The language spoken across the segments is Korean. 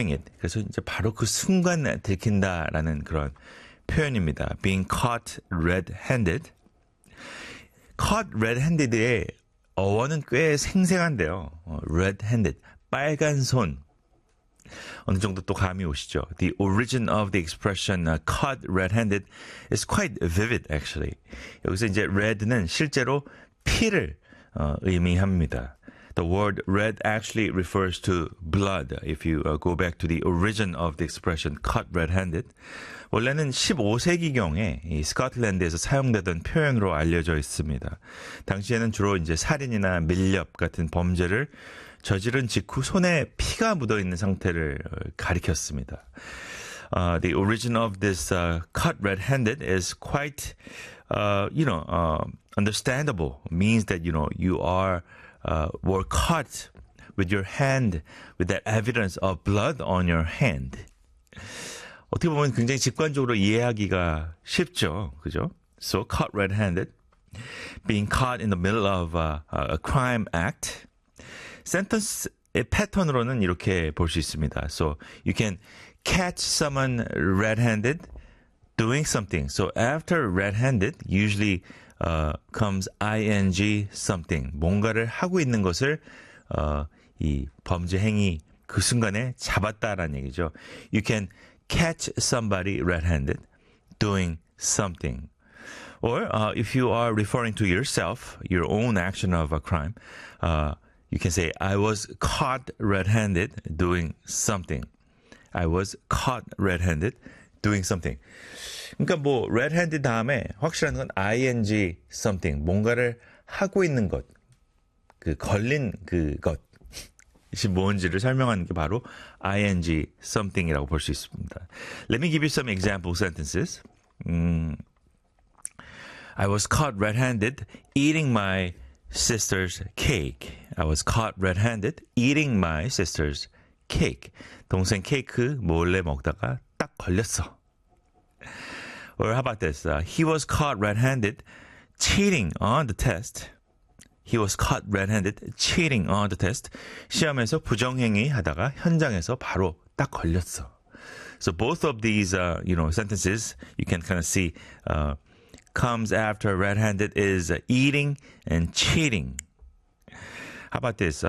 doing it. 그래서 이제 바로 그 순간 들킨다라는 그런 표현입니다. Being caught red-handed. caught red-handed의 어원은 꽤 생생한데요. red-handed, 빨간 손. 어느 정도 또 감이 오시죠. The origin of the expression caught red-handed is quite vivid, actually. 여기서 이제 red는 실제로 피를 의미합니다. The word red actually refers to blood. If you go back to the origin of the expression caught red-handed, 원래는 15세기경에 이 스코틀랜드에서 사용되던 표현으로 알려져 있습니다. 당시에는 주로 이제 살인이나 밀렵 같은 범죄를 저지른 직후 손에 피가 묻어 있는 상태를 가리켰습니다. The origin of this caught red-handed is quite, understandable. It means that you are were caught with your hand, with that evidence of blood on your hand. 어떻게 보면 굉장히 직관적으로 이해하기가 쉽죠, 그죠? So caught red-handed, being caught in the middle of a crime act. 센텐스의 패턴으로는 이렇게 볼 수 있습니다. So you can catch someone red-handed doing something. So after red-handed, usually comes ing something. 뭔가를 하고 있는 것을 이 범죄 행위 그 순간에 잡았다라는 얘기죠. You can catch somebody red-handed doing something. Or if you are referring to yourself, your own action of a crime, you can say, I was caught red-handed doing something. I was caught red-handed doing something. 그러니까 뭐 red-handed 다음에 확실한 건 ing something. 뭔가를 하고 있는 것. 그 걸린 그것. 이 뭔지를 설명하는 게 바로 ing something이라고 볼 수 있습니다. Let me give you some example sentences. I was caught red-handed eating my sister's cake. I was caught red-handed eating my sister's cake. 동생 케이크 몰래 먹다가 딱 걸렸어. Or how about this? He was caught red-handed cheating on the test. He was caught red-handed cheating on the test. 시험에서 부정행위 하다가 현장에서 바로 딱 걸렸어. So both of these, sentences you can kind of see comes after red-handed is eating and cheating. How about this?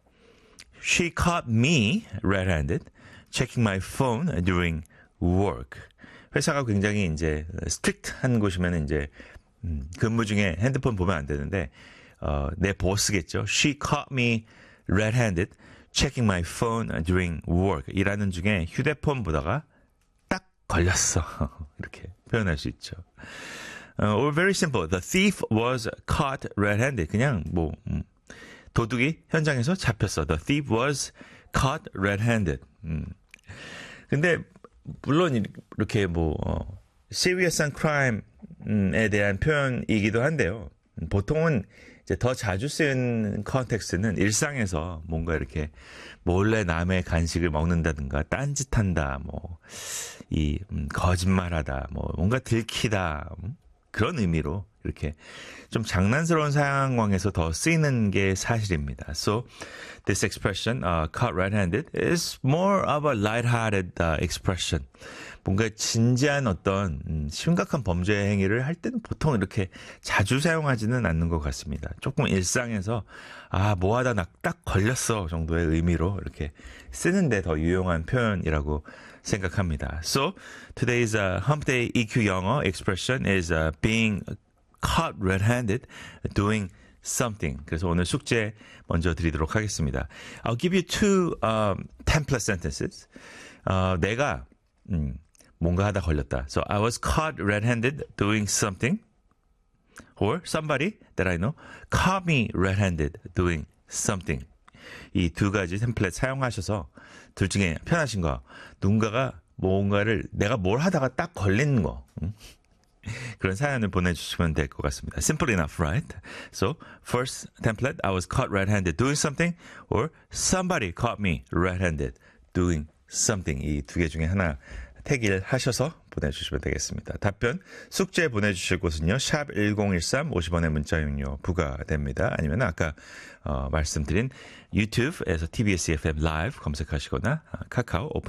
She caught me red-handed checking my phone during work. 회사가 굉장히 이제 스트릭트한 곳이면 이제 근무 중에 핸드폰 보면 안 되는데 내 보스겠죠. She caught me red-handed checking my phone during work. 일하는 중에 휴대폰 보다가 딱 걸렸어. 이렇게 표현할 수 있죠. Or very simple. The thief was caught red-handed. 그냥 뭐 도둑이 현장에서 잡혔어. The thief was caught red-handed. 근데 물론 이렇게 뭐 serious한 crime에 대한 표현이기도 한데요. 보통은 이제 더 자주 쓰는 컨텍스트는 일상에서 뭔가 이렇게 몰래 남의 간식을 먹는다든가 딴짓한다, 뭐 이 거짓말하다, 뭐 뭔가 들키다 그런 의미로 이렇게 좀 장난스러운 상황에서 더 쓰이는 게 사실입니다. So this expression, caught red-handed, is more of a light-hearted expression. 뭔가 진지한 어떤 심각한 범죄 행위를 할 때는 보통 이렇게 자주 사용하지는 않는 것 같습니다. 조금 일상에서 뭐 하다 나 딱 걸렸어 정도의 의미로 이렇게 쓰는데 더 유용한 표현이라고 생각합니다. So today's Hump Day EQ 영어 expression is being caught red-handed doing something. 그래서 오늘 숙제 먼저 드리도록 하겠습니다. I'll give you two template sentences. 내가 뭔가 하다 걸렸다. So I was caught red-handed doing something. Or somebody that I know caught me red-handed doing something. 이 두 가지 템플릿 사용하셔서 둘 중에 편하신 거. 누군가가 뭔가를 내가 뭘 하다가 딱 걸린 거. 그런 사연을 보내주시면 될 것 같습니다. Simple enough, right? So, first template, I was caught red-handed doing something, or somebody caught me red-handed doing something. 이 두 개 중에 하나 택일 하셔서 보내주시면 되겠습니다. 답변, 숙제 보내주실 곳은요, 샵 1013, 50원의 문자용료 부과됩니다. 아니면 아까 말씀드린 유튜브에서 TBS EFM 라이브 검색하시거나 카카오 오픈